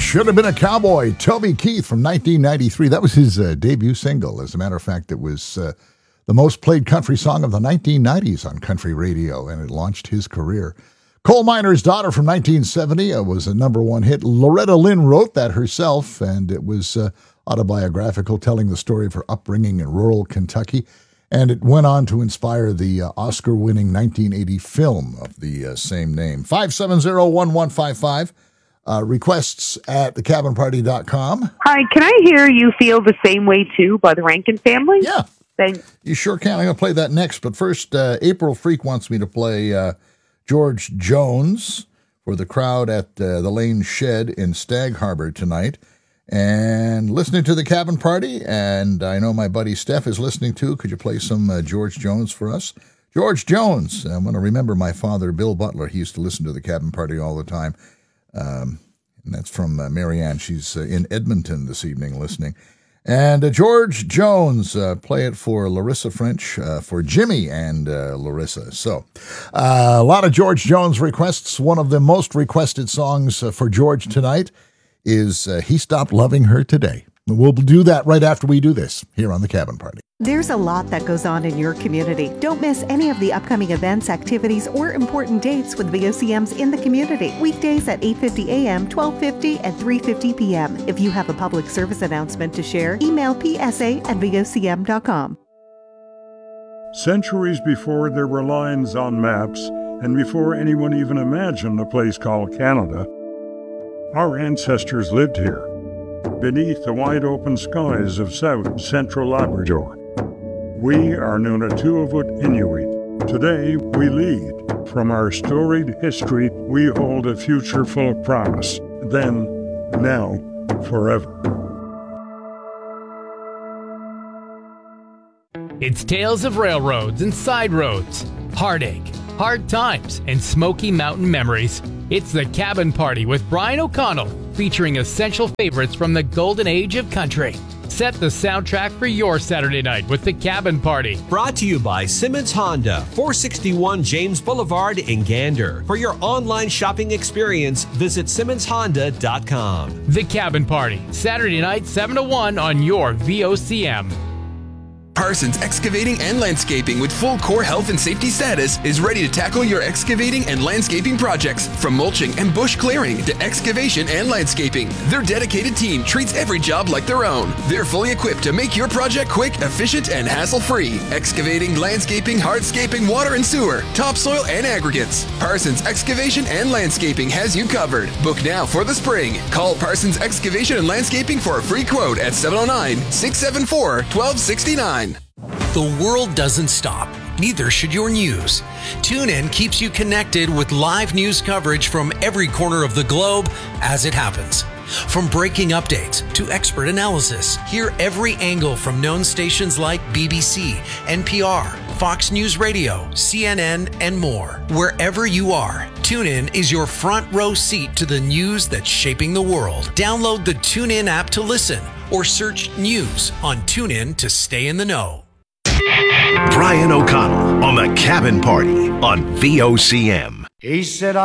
Should Have Been a Cowboy, Toby Keith from 1993. That was his debut single. As a matter of fact, it was the most played country song of the 1990s on country radio, and it launched his career. Coal Miner's Daughter from 1970 was a number one hit. Loretta Lynn wrote that herself, and it was autobiographical, telling the story of her upbringing in rural Kentucky. And it went on to inspire the Oscar-winning 1980 film of the same name. 570-1155. Requests at thecabinparty.com. Hi, can I hear You Feel the Same Way Too by the Rankin Family? Yeah. Thanks. You sure can. I'm going to play that next. But first, April Freak wants me to play George Jones for the crowd at the Lane Shed in Stag Harbor tonight. And listening to the Cabin Party, and I know my buddy Steph is listening too. Could you play some George Jones for us? George Jones. I'm going to remember my father, Bill Butler. He used to listen to the Cabin Party all the time. And that's from Marianne. She's in Edmonton this evening listening. And George Jones, play it for Larissa French, for Jimmy and Larissa. So a lot of George Jones requests. One of the most requested songs for George tonight is He Stopped Loving Her Today. We'll do that right after we do this here on the Cabin Party. There's a lot that goes on in your community. Don't miss any of the upcoming events, activities, or important dates with VOCM's In the Community. Weekdays at 8:50 a.m., 12:50, and 3:50 p.m. If you have a public service announcement to share, email psa@vocm.com. Centuries before there were lines on maps, and before anyone even imagined a place called Canada, our ancestors lived here, beneath the wide-open skies of South Central Labrador. We are Nunatuavut Inuit. Today, we lead. From our storied history, we hold a future full of promise. Then, now, forever. It's tales of railroads and side roads, heartache, hard times, and Smoky Mountain memories. It's the Cabin Party with Brian O'Connell, featuring essential favorites from the golden age of country. Set the soundtrack for your Saturday night with the Cabin Party. Brought to you by Simmons Honda, 461 James Boulevard in Gander. For your online shopping experience, visit SimmonsHonda.com. The Cabin Party, Saturday night 7 to 1 on your VOCM. Parsons Excavating and Landscaping with full core health and safety status is ready to tackle your excavating and landscaping projects. From mulching and bush clearing to excavation and landscaping, their dedicated team treats every job like their own. They're fully equipped to make your project quick, efficient, and hassle-free. Excavating, landscaping, hardscaping, water and sewer, topsoil, and aggregates. Parsons Excavation and Landscaping has you covered. Book now for the spring. Call Parsons Excavation and Landscaping for a free quote at 709-674-1269. The world doesn't stop. Neither should your news. TuneIn keeps you connected with live news coverage from every corner of the globe as it happens. From breaking updates to expert analysis, hear every angle from known stations like BBC, NPR, Fox News Radio, CNN, and more. Wherever you are, TuneIn is your front row seat to the news that's shaping the world. Download the TuneIn app to listen or search news on TuneIn to stay in the know. Brian O'Connell on the Cabin Party on VOCM. He said,